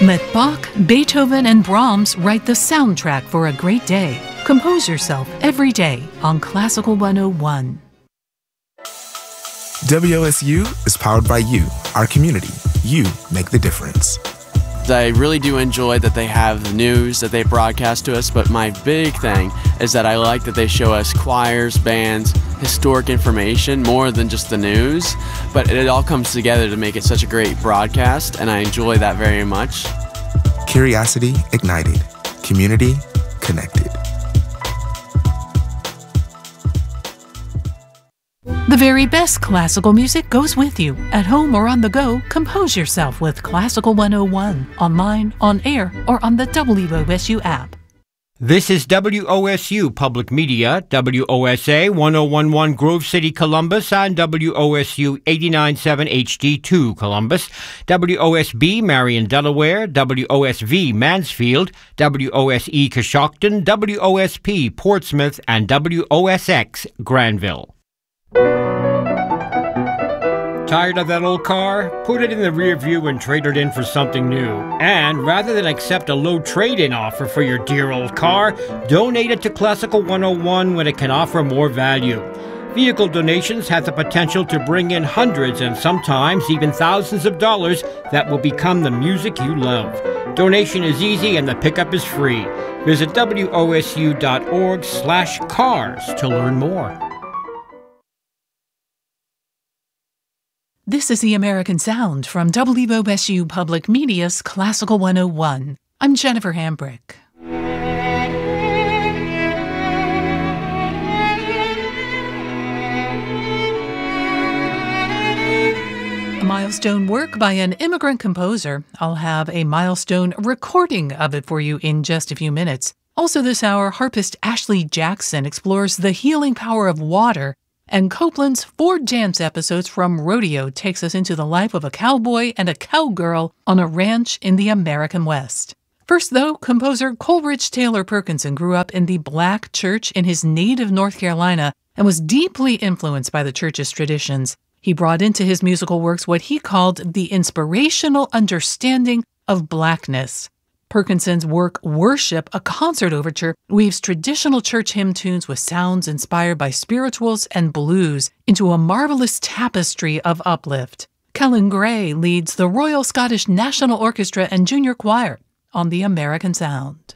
Let Bach, Beethoven, and Brahms write the soundtrack for a great day. Compose yourself every day on Classical 101. WOSU is powered by you, our community. You make the difference. I really do enjoy that they have the news that they broadcast to us, but my big thing is that I like that they show us choirs, bands, historic information more than just the news, but it all comes together to make it such a great broadcast, and I enjoy that very much. Curiosity ignited. Community connected. The very best classical music goes with you. At home or on the go, compose yourself with Classical 101, online, on air, or on the WOSU app. This is WOSU Public Media, WOSA 1011 Grove City, Columbus, and WOSU 89.7 HD2 Columbus, WOSB Marion, Delaware, WOSV Mansfield, WOSE Coshocton, WOSP Portsmouth, and WOSX Granville. Tired of that old car? Put it in the rear view and trade it in for something new. And rather than accept a low trade-in offer for your dear old car, donate it to Classical 101 when it can offer more value. Vehicle donations have the potential to bring in hundreds and sometimes even thousands of dollars that will become the music you love. Donation is easy and the pickup is free. Visit wosu.org/cars to learn more. This is the American Sound from WOSU Public Media's Classical 101. I'm Jennifer Hambrick. A milestone work by an immigrant composer. I'll have a milestone recording of it for you in just a few minutes. Also this hour, harpist Ashley Jackson explores the healing power of water, and Copeland's 4 Jams episodes from Rodeo takes us into the life of a cowboy and a cowgirl on a ranch in the American West. First, though, composer Coleridge Taylor Perkinson grew up in the Black church in his native North Carolina and was deeply influenced by the church's traditions. He brought into his musical works what he called the inspirational understanding of Blackness. Perkinson's work Worship, a Concert Overture, weaves traditional church hymn tunes with sounds inspired by spirituals and blues into a marvelous tapestry of uplift. Kellen Gray leads the Royal Scottish National Orchestra and Junior Choir on the American Sound.